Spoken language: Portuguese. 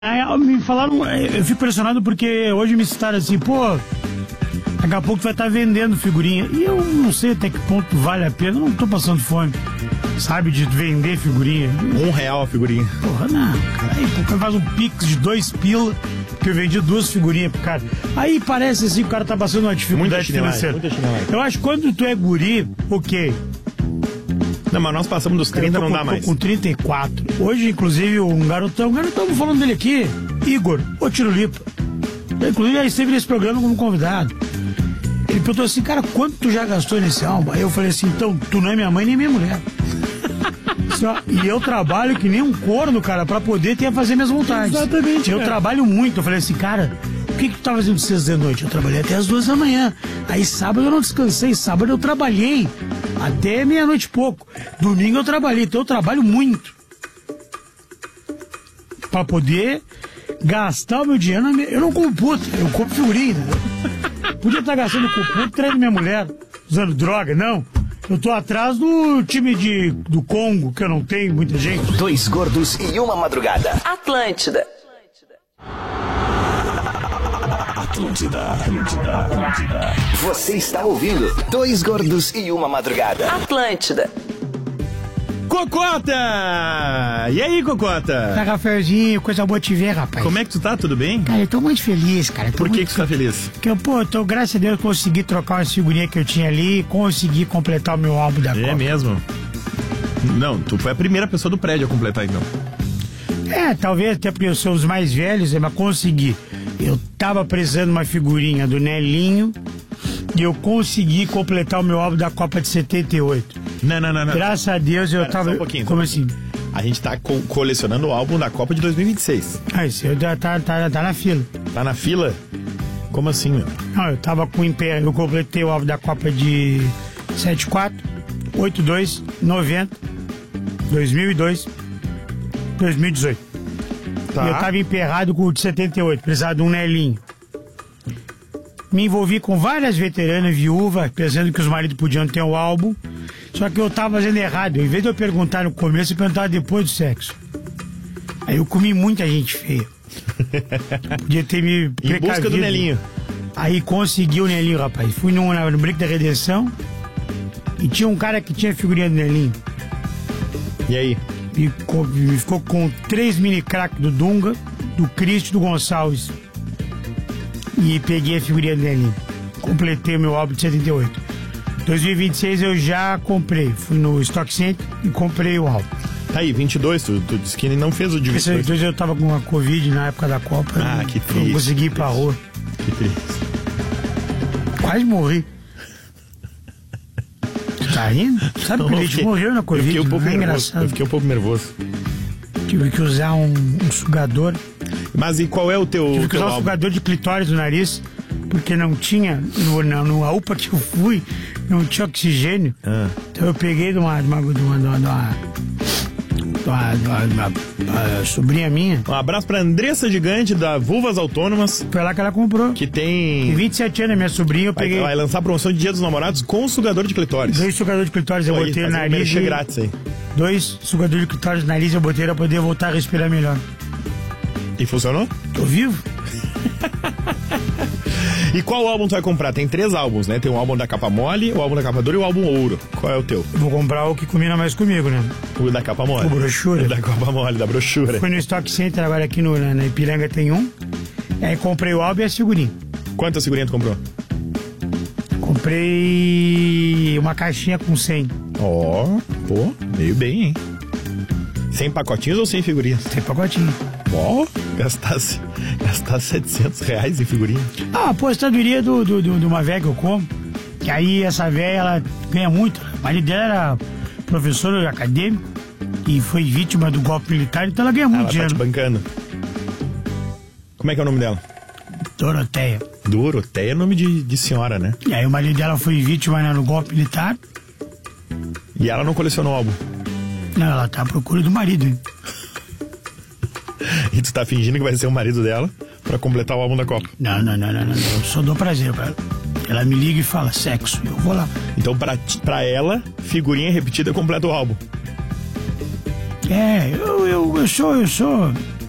Aí me falaram, eu fico impressionado porque hoje me citaram assim, pô, daqui a pouco tu vai estar vendendo figurinha. E eu não sei até que ponto vale a pena, eu não tô passando fome, sabe, de vender figurinha. R$1 a figurinha. Porra, não, cara, aí o cara faz um pix de 2 pila, que eu vendi 2 figurinhas pro cara. Aí parece assim que o cara tá passando uma dificuldade financeira. Eu acho que quando tu é guri, ok. Não, mas nós passamos dos 30, não dá mais. Tô com 34. Hoje, inclusive, um garotão falando dele aqui, Igor, o Tirulipa. Inclusive, ele esteve nesse programa como convidado. Ele perguntou assim, cara, quanto tu já gastou nesse álbum? Aí eu falei assim, então, tu não é minha mãe nem minha mulher. Assim, ó, e eu trabalho que nem um corno, cara, pra poder ter a fazer minhas vontades. Exatamente. Eu trabalho muito. Eu falei assim, cara, o que tu tá fazendo de sexta de noite? Eu trabalhei até as 2 da manhã. Aí sábado eu não descansei, sábado eu trabalhei até meia-noite e pouco. Domingo eu trabalhei, então eu trabalho muito. Pra poder gastar o meu dinheiro. Eu não compro puta, eu compro figurinha, entendeu? Podia estar gastando com puta, traindo minha mulher, usando droga, não. Eu tô atrás do time do Congo, que eu não tenho muita gente. 2 gordos e uma madrugada. Atlântida. Você está ouvindo 2 gordos e uma madrugada. Atlântida. Cocota! E aí, Cocota? Tá, cafezinho, coisa boa te ver, rapaz. Como é que tu tá? Tudo bem? Cara, eu tô muito feliz, cara. Por que tu tá feliz? Porque, pô, graças a Deus, consegui trocar uma figurinha que eu tinha ali, consegui completar o meu álbum da Copa. É mesmo? Não, tu foi a primeira pessoa do prédio a completar, então. Talvez até porque eu sou os mais velhos, mas consegui. Eu tava precisando de uma figurinha do Nelinho e eu consegui completar o meu álbum da Copa de 78. Não. Graças a Deus eu tava... Só um pouquinho. Como assim? A gente tá colecionando o álbum da Copa de 2026. Isso tá na fila. Tá na fila? Como assim, meu? Não, eu tava com o Império, eu completei o álbum da Copa de 74, 82, 90, 2002, 2018. Tá. E eu tava emperrado com o de 78, precisava de um Nelinho. Me envolvi com várias veteranas viúvas, pensando que os maridos podiam ter o álbum. Só que eu tava fazendo errado. Em vez de eu perguntar no começo, eu perguntava depois do sexo. Aí eu comi muita gente feia. Podia ter me precavido. Em busca do Nelinho. Aí consegui o Nelinho, rapaz. Fui no Brinco da Redenção e tinha um cara que tinha figurinha do Nelinho. E aí? Me ficou com 3 mini crack do Dunga, do Cristo e do Gonçalves. E peguei a figurinha do Nelinho. Completei o meu álbum de 78. 2026 eu já comprei. Fui no Stock Center e comprei o álbum. Tá aí, 22, tu disse que não fez o de 22. 22 eu tava com uma Covid na época da Copa. Ah, que triste. Não consegui ir pra rua. Que triste. Quase morri. Tá rindo? Sabe que a gente morreu na Covid? Eu fiquei um pouco nervoso. Engraçado. Eu fiquei um pouco nervoso. Tive que usar um sugador. Mas e qual é o teu Tive que usar um álbum? sugador de clitóris no nariz, porque não tinha, na UPA que eu fui, não tinha oxigênio. Então eu peguei de uma sobrinha minha. Um abraço pra Andressa Gigante, da Vulvas Autônomas. Foi lá que ela comprou. Que tem... Tem 27 anos, minha sobrinha, eu peguei. Vai lançar promoção de Dia dos Namorados com sugador de clitóris. 2 sugadores de clitóris eu botei no nariz. Merchan grátis aí. 2 sugadores de clitóris no nariz eu botei pra poder voltar a respirar melhor. E funcionou? Tô vivo? E qual álbum tu vai comprar? Tem 3 álbuns, né? Tem o álbum da capa mole, o álbum da capa dura e o álbum ouro. Qual é o teu? Eu vou comprar o que combina mais comigo, né? O da capa mole. O brochura. O da capa mole, da brochura. Fui no Stock Center, agora aqui na Ipiranga tem um. Aí comprei o álbum e a figurinha. Quantas figurinhas tu comprou? Comprei uma caixinha com 100. Pô, meio bem, hein? 100 pacotinhos ou 100 figurinhas? 100 pacotinhos. Gastasse R$700 em figurinha. A apostadoria de uma velha que eu como. Que aí essa velha, ela ganha muito. O marido dela era professor acadêmico e foi vítima do golpe militar, então ela ganha muito Ela tá dinheiro. te bancando. Como é que é o nome dela? Doroteia. Doroteia é nome de senhora, né? E aí o marido dela foi vítima, né, no golpe militar. E ela não colecionou álbum. Não, ela tá à procura do marido, hein? E tu tá fingindo que vai ser o marido dela pra completar o álbum da Copa. Não. Eu só dou prazer pra ela. Ela me liga e fala sexo, eu vou lá. Então pra ela, figurinha repetida completa o álbum. Eu sou